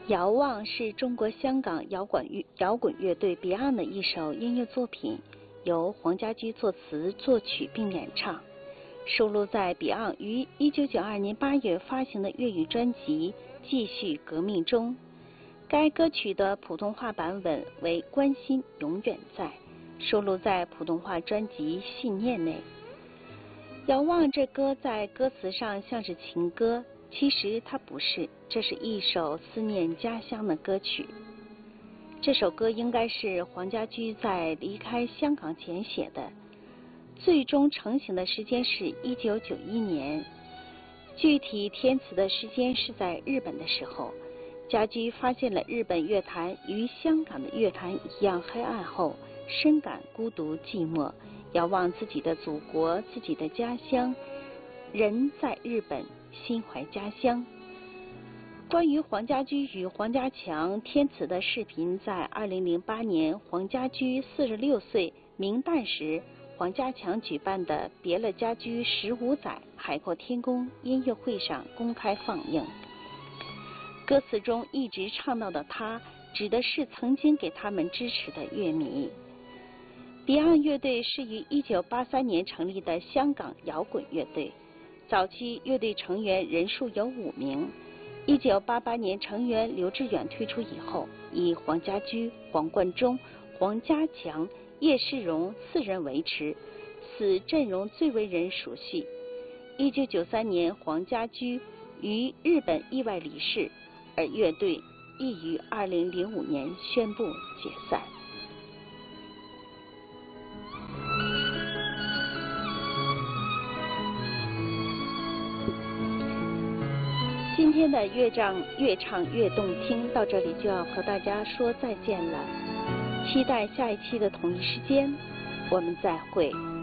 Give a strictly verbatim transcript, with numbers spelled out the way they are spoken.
遥望是中国香港摇滚乐摇滚乐队 Beyond 的一首音乐作品，由黄家驹作词作曲并演唱，收录在 Beyond 于一九九二年八月发行的粤语专辑《继续革命》中。该歌曲的普通话版本为《关心永远在》，收录在普通话专辑《信念》内。遥望这歌在歌词上像是情歌，其实它不是，这是一首思念家乡的歌曲。这首歌应该是黄家驹在离开香港前写的，最终成型的时间是一九九一年，具体填词的时间是在日本的时候。家驹发现了日本乐坛与香港的乐坛一样黑暗后，深感孤独寂寞，遥望自己的祖国，自己的家乡。人在日本，心怀家乡。关于黄家驹与黄家强填词的视频，在二零零八年黄家驹四十六岁冥诞时，黄家强举办的别了家驹十五载海阔天空音乐会上公开放映。歌词中一直唱到的他，指的是曾经给他们支持的乐迷。Beyond 乐队是于一九八三年成立的香港摇滚乐队，早期乐队成员人数有五名。一九八八年成员刘志远退出以后，以黄家驹、黄贯中、黄家强、叶世荣四人维持，此阵容最为人熟悉。一九九三年黄家驹于日本意外离世，而乐队亦于二零零五年宣布解散。今天的乐唱越唱越动听到这里就要和大家说再见了，期待下一期的同一时间我们再会。